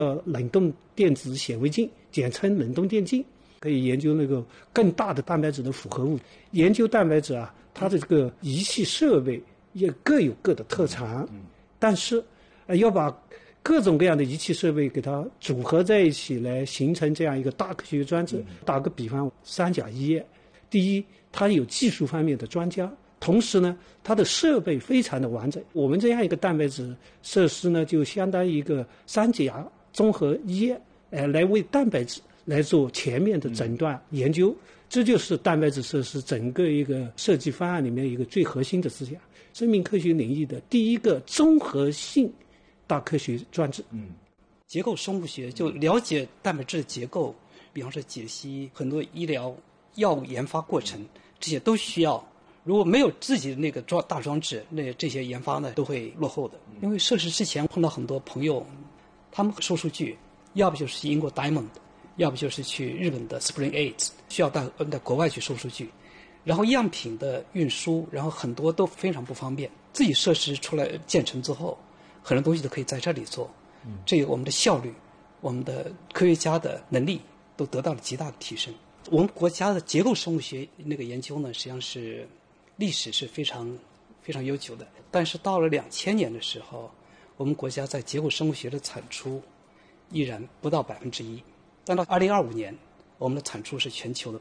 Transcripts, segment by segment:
冷冻电子显微镜，简称冷冻电镜，可以研究那个更大的蛋白质的复合物。研究蛋白质啊，它的这个仪器设备也各有各的特长，但是要把各种各样的仪器设备给它组合在一起，来形成这样一个大科学专制。打个比方，3+1，第一，它有技术方面的专家，同时呢，它的设备非常的完整。我们这样一个蛋白质设施呢，就相当于一个3+综合医院，来为蛋白质来做全面的诊断研究。这就是蛋白质设施整个一个设计方案里面一个最核心的思想，生命科学领域的第一个综合性大科学专制。 结构生物学就了解蛋白质的结构，比方说解析很多医疗药物研发过程，这些都需要。如果没有自己的那个大装置，那这些研发呢都会落后的。因为设施之前碰到很多朋友，他们收数据，要不就是英国 Diamond， 要不就是去日本的 Spring Aids， 需要到国外去收数据，然后样品的运输，然后很多都非常不方便。自己设施出来建成之后，很多东西都可以在这里做，这个我们的效率，我们的科学家的能力都得到了极大的提升。我们国家的结构生物学那个研究呢，实际上是历史是非常非常悠久的，但是到了2000年的时候，我们国家在结构生物学的产出依然不到1%，但到2025年，我们的产出是全球的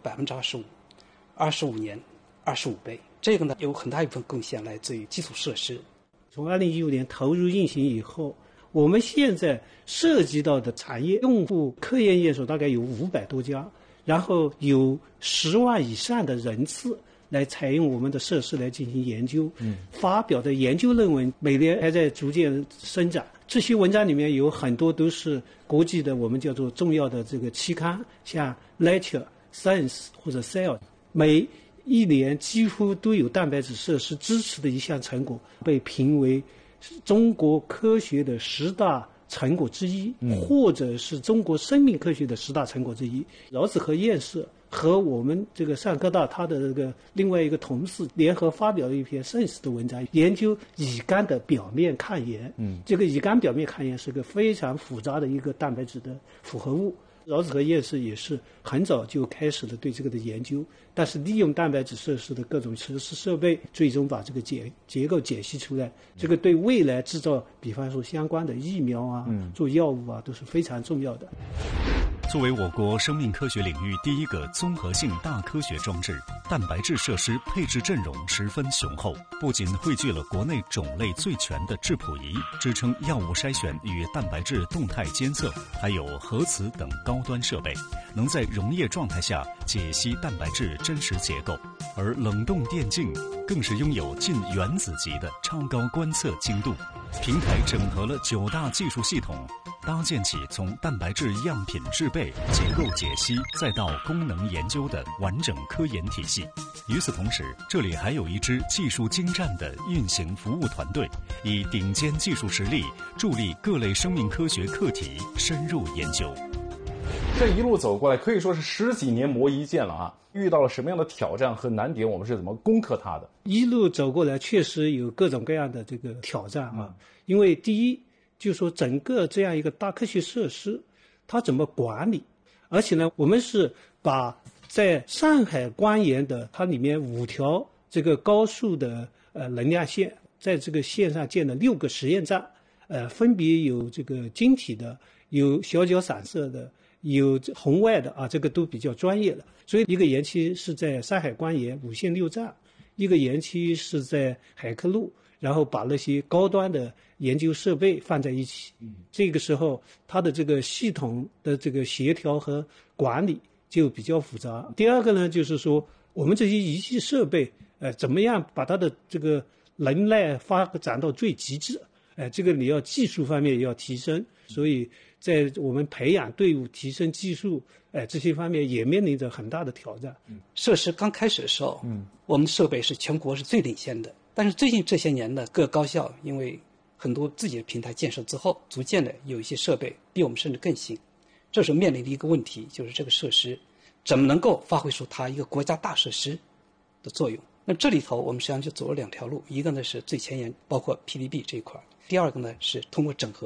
25%，25年25倍。这个呢，有很大一部分贡献来自于基础设施。 从2015年投入运行以后，我们现在涉及到的产业用户科研院所大概有500多家，然后有10万以上的人次来采用我们的设施来进行研究。发表的研究论文每年还在逐渐生长。这些文章里面有很多都是国际的我们叫做重要的这个期刊，像 Nature、Science 或者 Cell， 每一年几乎都有蛋白质设施支持的一项成果被评为中国科学的10大成果之一，或者是中国生命科学的10大成果之一。饶子和院士和我们这个上科大他的这个另外一个同事联合发表了一篇 Science 的文章，研究乙肝的表面抗原。这个乙肝表面抗原是个非常复杂的一个蛋白质的复合物。饶子和院士也是很早就开始了对这个的研究，但是利用蛋白质设施的各种设施设备，最终把这个结构解析出来。这个对未来制造，比方说相关的疫苗啊，做药物啊，都是非常重要的。 作为我国生命科学领域第一个综合性大科学装置，蛋白质设施配置阵容十分雄厚，不仅汇聚了国内种类最全的质谱仪，支撑药物筛选与蛋白质动态监测，还有核磁等高端设备，能在溶液状态下解析蛋白质真实结构。而冷冻电镜更是拥有近原子级的超高观测精度，平台整合了9大技术系统，搭建起从蛋白质样品制备、结构解析再到功能研究的完整科研体系。与此同时，这里还有一支技术精湛的运行服务团队，以顶尖技术实力助力各类生命科学课题深入研究。 这一路走过来，可以说是10几年磨一剑了啊！遇到了什么样的挑战和难点？我们是怎么攻克它的？ 一路走过来，确实有各种各样的这个挑战啊。因为第一，就是说整个这样一个大科学设施，它怎么管理？而且呢，我们是把在上海关研的它里面5条这个高速的能量线，在这个线上建了6个实验站，分别有这个晶体的，有小角散射的，有红外的啊，这个都比较专业了。所以一个园区是在上海关研5线6站，一个园区是在海客路，然后把那些高端的研究设备放在一起。这个时候它的这个系统的这个协调和管理就比较复杂。第二个呢，就是说我们这些仪器设备怎么样把它的这个能耐发展到最极致，这个你要技术方面也要提升，所以在我们培养队伍、提升技术，这些方面也面临着很大的挑战。 设施刚开始的时候，我们的设备是全国是最领先的。但是最近这些年呢，各高校因为很多自己的平台建设之后，逐渐的有一些设备比我们甚至更新。这时候面临的一个问题就是这个设施怎么能够发挥出它一个国家大设施的作用。那这里头我们实际上就走了2条路，一个呢是最前沿，包括 PDB 这一块；第二个呢是通过整合，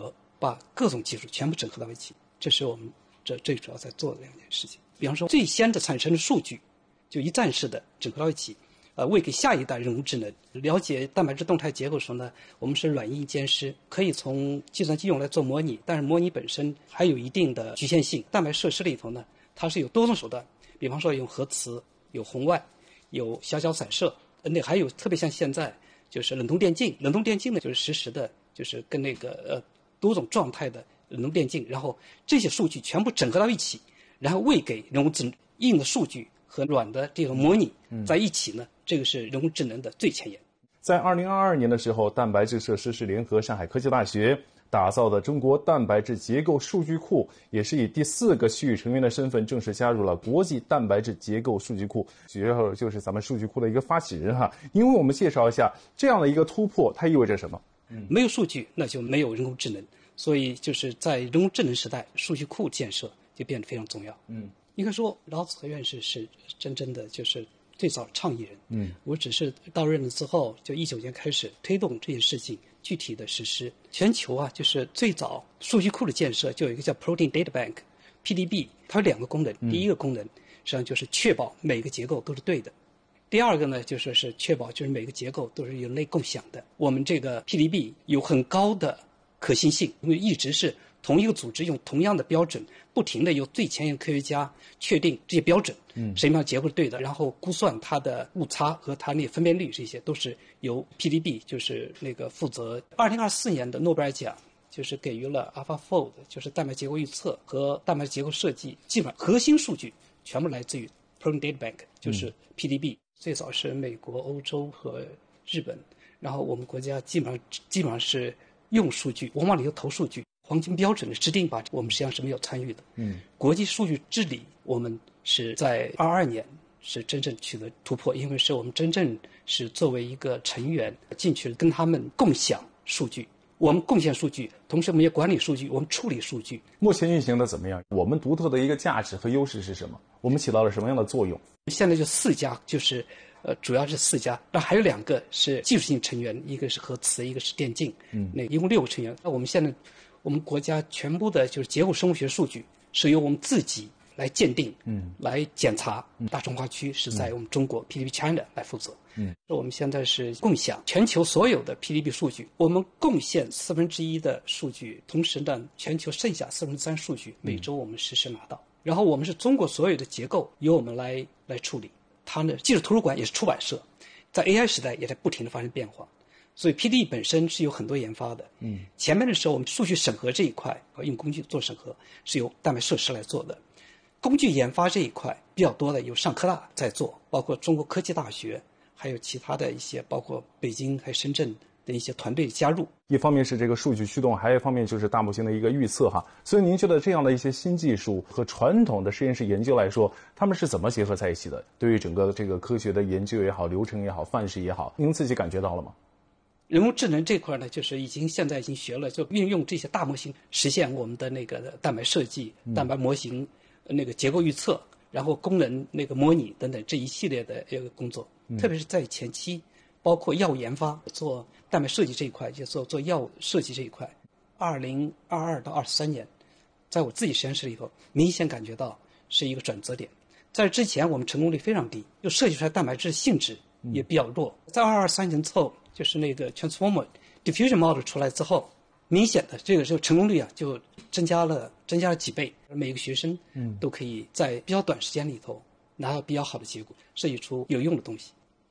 把各种技术全部整合到一起，这是我们最主要在做的两件事情。比方说，最先的产生的数据，就一站式的整合到一起，为给下一代人工智能了解蛋白质动态结构的时候呢，我们是软硬兼施，可以从计算机用来做模拟，但是模拟本身还有一定的局限性。蛋白设施里头呢，它是有多种手段，比方说用核磁、有红外、有小角散射，还有特别像现在就是冷冻电镜。冷冻电镜呢，就是实时的，就是跟那个多种状态的冷冻电镜，然后这些数据全部整合到一起，然后喂给人工智能硬的数据和软的这种模拟在一起呢，这个是人工智能的最前沿。 在2022年的时候，蛋白质设施是联合上海科技大学打造的中国蛋白质结构数据库，也是以第4个区域成员的身份正式加入了国际蛋白质结构数据库，主要就是咱们数据库的一个发起人哈。因为我们介绍一下这样的一个突破，它意味着什么？ 没有数据，那就没有人工智能，所以就是在人工智能时代，数据库建设就变得非常重要。应该说，老子和院士是真正的就是最早倡议人。我只是到任了之后，就19年开始推动这件事情具体的实施。全球啊，就是最早数据库的建设就有一个叫 Protein Data Bank，PDB， 它有2个功能。第一个功能实际上就是确保每个结构都是对的。第二个呢，就是确保就是每个结构都是人类共享的。我们这个 PDB 有很高的可信性，因为一直是同一个组织用同样的标准，不停的由最前沿科学家确定这些标准，什么样结构是对的，然后估算它的误差和它那分辨率，这些都是由 PDB 就是那个负责。2024年的诺贝尔奖就是给予了 AlphaFold， 就是蛋白结构预测和蛋白结构设计，基本上核心数据全部来自于 Protein Data Bank， 就是 PDB。最早是美国、欧洲和日本，然后我们国家基本上是用数据，我们往里头投数据。黄金标准的制定吧，我们实际上是没有参与的。国际数据治理，我们是在22年是真正取得突破，因为是我们真正是作为一个成员进去跟他们共享数据。我们贡献数据，同时我们也管理数据，我们处理数据。 目前运行的怎么样？我们独特的一个价值和优势是什么？我们起到了什么样的作用？ 现在就4家，就是主要是4家，但还有2个是技术性成员，一个是核磁，一个是电竞。那一共6个成员。那我们现在我们国家全部的就是结构生物学数据是由我们自己来鉴定，来检查。大中华区是在我们中国 PDB China 来负责。我们现在是共享全球所有的 PDB 数据，我们贡献1/4的数据，同时呢，全球剩下3/4数据每周我们实时拿到。然后我们是中国所有的结构由我们来处理。它呢，技术图书馆也是出版社，在 AI 时代也在不停的发生变化。所以 PDB 本身是有很多研发的。前面的时候我们数据审核这一块用工具做审核是由蛋白设施来做的，工具研发这一块比较多的有上科大在做，包括中国科技大学，还有其他的一些包括北京还有深圳的一些团队加入。 一方面是这个数据驱动，还有一方面就是大模型的一个预测哈。所以您觉得这样的一些新技术和传统的实验室研究来说，他们是怎么结合在一起的？对于整个这个科学的研究也好，流程也好，范式也好，您自己感觉到了吗？ 人工智能这块呢，就是现在已经学了，就运用这些大模型实现我们的那个蛋白设计、蛋白模型、那个结构预测，然后功能那个模拟等等这一系列的一个工作。特别是在前期，包括药物研发、做蛋白设计这一块，就做药物设计这一块。2022到23年，在我自己实验室里头，明显感觉到是一个转折点。在之前，我们成功率非常低，就设计出来蛋白质性质也比较弱。在22、23年之后，就是那个 Transformer Diffusion Model 出来之后，明显的这个就成功率啊就增加了几倍，每个学生都可以在比较短时间里头拿到比较好的结果，设计出有用的东西。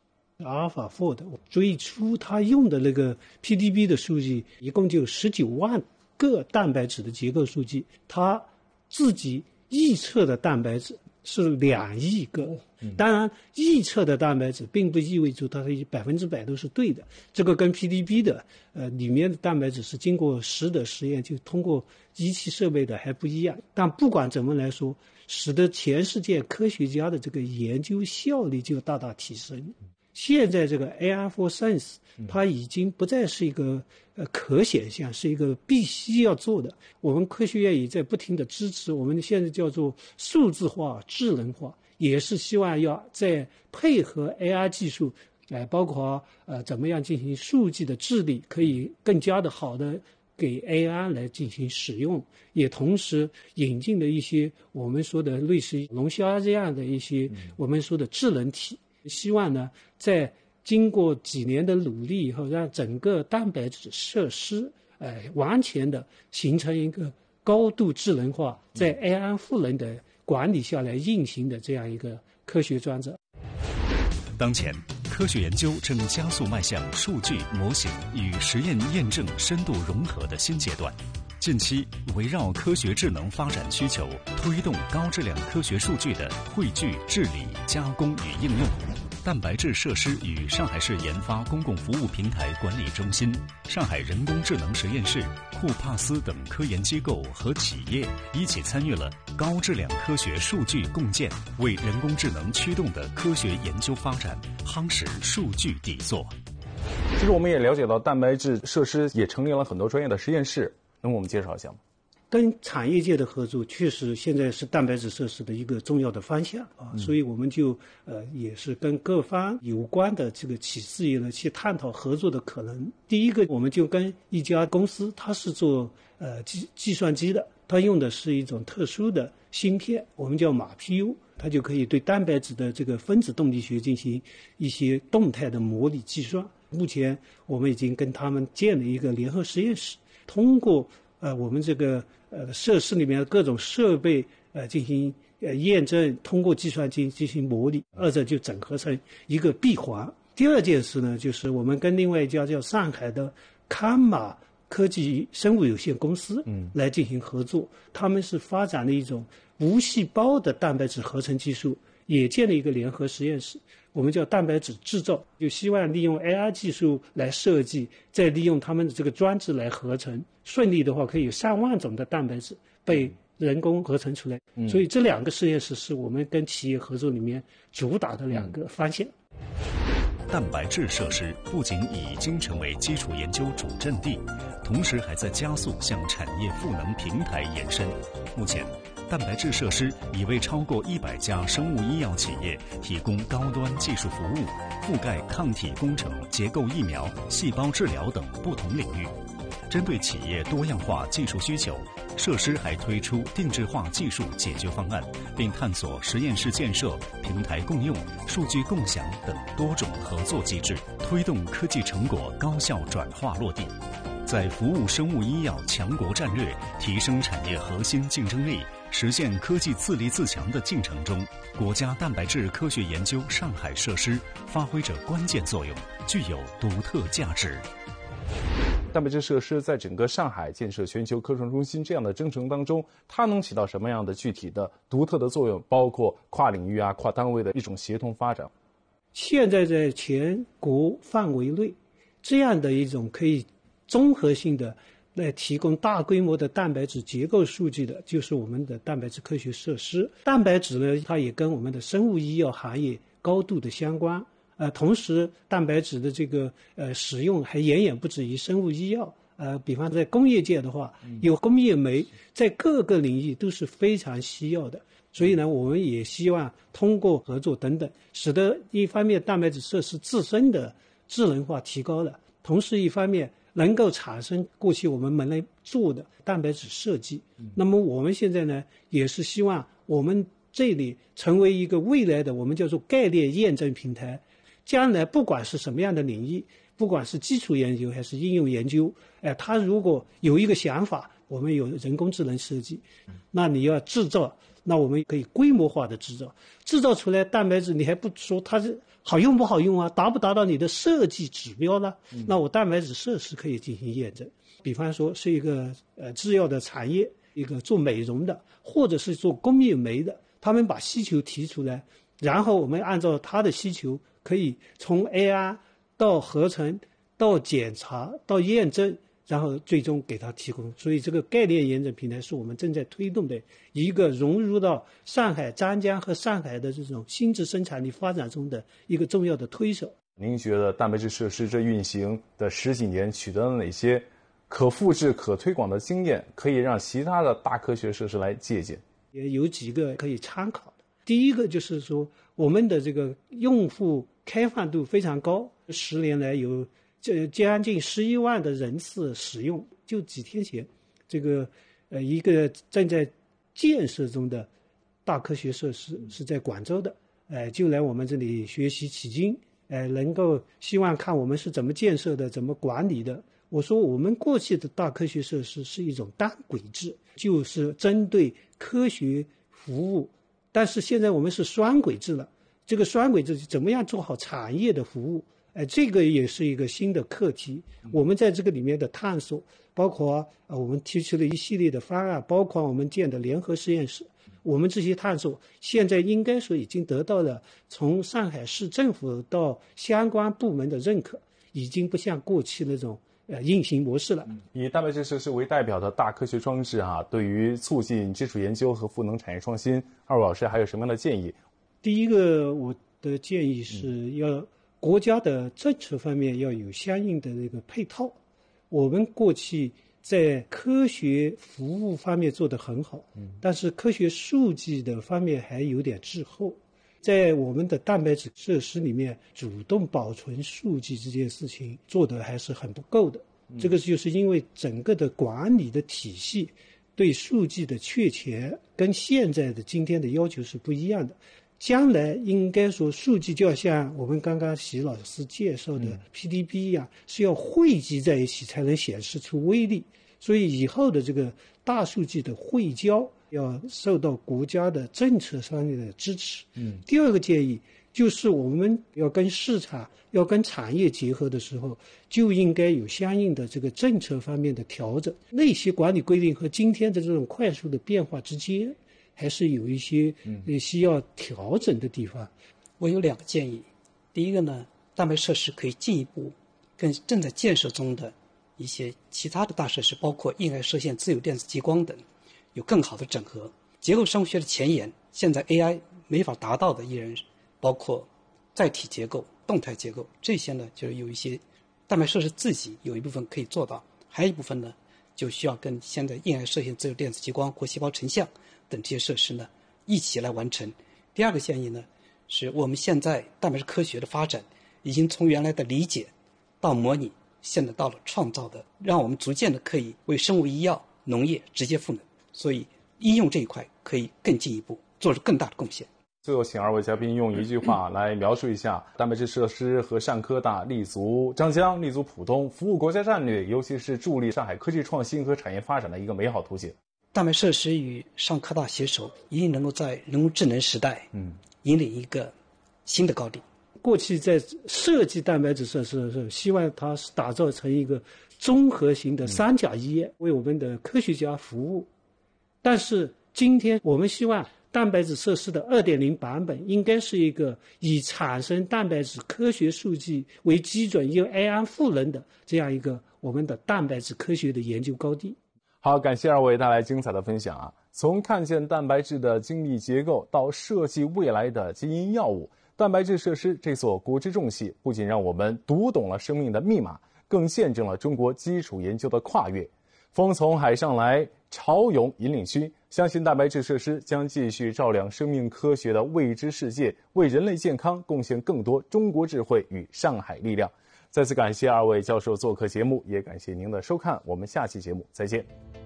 AlphaFold 最初他用的那个 PDB 的数据一共就19万个蛋白质的结构数据，他自己预测的蛋白质是2亿个。当然预测的蛋白质并不意味着它100%都是对的，这个跟 PDB 的里面的蛋白质是经过实的实验，就通过仪器设备的还不一样。但不管怎么来说，使得全世界科学家的这个研究效率就大大提升。现在这个 AI for Science 它已经不再是一个可选项，是一个必须要做的。我们科学院也在不停的支持，我们现在叫做数字化、智能化，也是希望要在配合 AI 技术，包括怎么样进行数据的治理，可以更加的好的给 AI 来进行使用，也同时引进了一些我们说的类似于龙虾这样的一些我们说的智能体，希望呢在经过几年的努力以后，让整个蛋白质设施完全的形成一个高度智能化，在 AI 赋能的管理下来运行的这样一个科学专责。 当前，科学研究正加速迈向数据模型与实验验证深度融合的新阶段。近期，围绕科学智能发展需求，推动高质量科学数据的汇聚、治理、加工与应用。蛋白质设施与上海市研发公共服务平台管理中心、上海人工智能实验室、库帕斯等科研机构和企业一起参与了高质量科学数据共建，为人工智能驱动的科学研究发展夯实数据底座。 其实我们也了解到，蛋白质设施也成立了很多专业的实验室，能给我们介绍一下吗？ 跟产业界的合作确实现在是蛋白质设施的一个重要的方向啊，所以我们就也是跟各方有关的这个企事业呢去探讨合作的可能。第一个，我们就跟一家公司，它是做计算机的，它用的是一种特殊的芯片，我们叫MAPU，它就可以对蛋白质的这个分子动力学进行一些动态的模拟计算。目前我们已经跟他们建了一个联合实验室，通过我们这个设施里面的各种设备进行验证，通过计算机进行模拟，二者就整合成一个闭环。第二件事呢，就是我们跟另外一家叫上海的康马科技生物有限公司来进行合作，他们是发展了一种无细胞的蛋白质合成技术，也建了一个联合实验室，我们叫蛋白质制造，就希望利用 AI 技术来设计，再利用他们的这个装置来合成，顺利的话可以有上万种的蛋白质被人工合成出来。所以这两个实验室是我们跟企业合作里面主打的两个方向。 蛋白质设施不仅已经成为基础研究主阵地，同时还在加速向产业赋能平台延伸。目前，蛋白质设施已为超过100家生物医药企业提供高端技术服务，覆盖抗体工程、结构疫苗、细胞治疗等不同领域。针对企业多样化技术需求，设施还推出定制化技术解决方案，并探索实验室建设、平台共用、数据共享等多种合作机制，推动科技成果高效转化落地。在服务生物医药强国战略、提升产业核心竞争力、实现科技自立自强的进程中，国家蛋白质科学研究上海设施发挥着关键作用，具有独特价值。 蛋白质设施在整个上海建设全球科创中心这样的征程当中，它能起到什么样的具体的独特的作用，包括跨领域跨单位的一种协同发展？ 现在在全国范围内，这样的一种可以综合性的来提供大规模的蛋白质结构数据的，就是我们的蛋白质科学设施。蛋白质呢，它也跟我们的生物医药行业高度的相关。同时蛋白质的这个使用还远远不止于生物医药。比方在工业界的话，有工业煤，在各个领域都是非常需要的。所以呢，我们也希望通过合作等等，使得一方面蛋白质设施自身的智能化提高了，同时一方面能够产生过去我们没来做的蛋白质设计。那么我们现在呢，也是希望我们这里成为一个未来的我们叫做概念验证平台。将来不管是什么样的领域，不管是基础研究还是应用研究，他如果有一个想法，我们有人工智能设计，那你要制造，那我们可以规模化的制造，制造出来蛋白质，你还不说它是好用不好用啊，达不达到你的设计指标呢？那我蛋白质设施可以进行验证。比方说是一个制药的产业，一个做美容的，或者是做工业煤的，他们把需求提出来，然后我们按照他的需求，可以从 AI 到合成到检查到验证，然后最终给他提供。所以这个概念验证平台是我们正在推动的一个融入到上海、张江和上海的这种新质生产力发展中的一个重要的推手。 您觉得蛋白质设施这运行的10几年取得了哪些可复制、可推广的经验，可以让其他的大科学设施来借鉴？ 也有几个可以参考的。第一个就是说，我们的这个用户开放度非常高，10年来有将近11万的人次使用， 就几天前，这个一个正在建设中的大科学设施是在广州的，就来我们这里学习取经，能够希望看我们是怎么建设的，怎么管理的。我说我们过去的大科学设施是一种单轨制，就是针对科学服务，但是现在我们是双轨制了。这个双轨制怎么样做好产业的服务？这个也是一个新的课题。我们在这个里面的探索，包括我们提出了一系列的方案，包括我们建的联合实验室。我们这些探索现在应该说已经得到了从上海市政府到相关部门的认可，已经不像过去那种运行模式了。 以蛋白质设施为代表的大科学装置对于促进基础研究和赋能产业创新，二位老师还有什么样的建议？ 第一个，我的建议是要国家的政策方面要有相应的这个配套。我们过去在科学服务方面做得很好，但是科学数据的方面还有点滞后。在我们的蛋白质设施里面，主动保存数据这件事情做得还是很不够的。这个就是因为整个的管理的体系对数据的确权跟现在的今天的要求是不一样的。将来应该说数据就要像我们刚刚习老师介绍的 PDB 一样，是要汇集在一起才能显示出威力。所以以后的这个大数据的汇交要受到国家的政策上面的支持。第二个建议就是我们要跟市场要跟产业结合的时候，就应该有相应的这个政策方面的调整。那些管理规定和今天的这种快速的变化之间还是有一些需要调整的地方。 我有2个建议。第一个呢，蛋白设施可以进一步跟正在建设中的一些其他的大设施，包括硬核射线、自由电子激光等，有更好的整合。结构生物学的前沿，现在 AI 没法达到的依然包括载体结构、动态结构，这些呢就是有一些蛋白设施自己有一部分可以做到，还有一部分呢就需要跟现在硬核射线、自由电子激光、活细胞成像等这些设施呢一起来完成。第二个建议呢，是我们现在蛋白质科学的发展已经从原来的理解到模拟，现在到了创造的，让我们逐渐的可以为生物医药、农业直接赋能，所以应用这一块可以更进一步，做出更大的贡献。 最后请2位嘉宾用一句话来描述一下蛋白质设施和上科大立足张江、立足浦东，服务国家战略，尤其是助力上海科技创新和产业发展的一个美好图景。 蛋白设施与上科大携手，一定能够在人工智能时代引领一个新的高地。 过去在设计蛋白质设施的时候，希望它是打造成一个综合型的3+1，为我们的科学家服务。但是今天我们希望蛋白质设施的 2.0 版本应该是一个以产生蛋白质科学数据为基准，由 AI 赋能的这样一个我们的蛋白质科学的研究高地。 好，感谢2位带来精彩的分享从看见蛋白质的精密结构到设计未来的基因药物，蛋白质设施这所国之重器不仅让我们读懂了生命的密码，更见证了中国基础研究的跨越。风从海上来，潮涌引领区，相信蛋白质设施将继续照亮生命科学的未知世界，为人类健康贡献更多中国智慧与上海力量。再次感谢2位教授做客节目，也感谢您的收看，我们下期节目再见。